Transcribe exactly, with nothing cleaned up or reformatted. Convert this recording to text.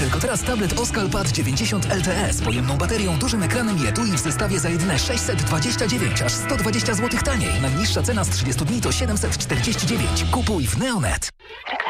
Tylko teraz tablet Oscal-Pad dziewięćdziesiąt L T E z pojemną baterią, dużym ekranem i etui w zestawie za jedyne sześćset dwadzieścia dziewięć, aż sto dwadzieścia złotych taniej. Najniższa cena z trzydziestu dni to siedemset czterdzieści dziewięć. Kupuj w Neonet.